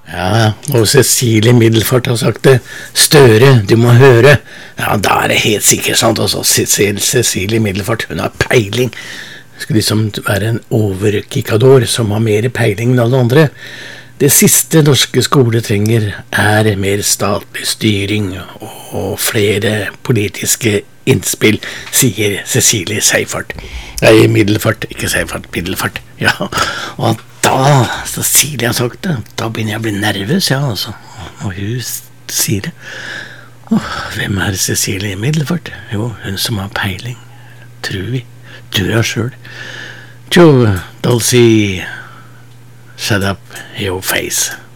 Ja, og Cecilie Middelfart har sagt det. Støre, du må høre. Ja, da er det helt sikkert sant. Også Cecilie Middelfart, hun har peiling. Det skulle liksom være en overkikador som har mer peiling enn alle andre. Det siste norske skole trenger er mer statlig styring og flere politiske innspill, sier Cecilie Seifert. Nei, Middelfart, ikke Seifert, Middelfart. Ja, og da Cecilie har sagt det, da begynner jeg å bli nervøs, ja, altså. Og hun sier det. Hvem er Cecilie Middelfart? Jo, hun som har peiling, tror vi. Tror jeg selv. Jo, Dulcie, shut up your face.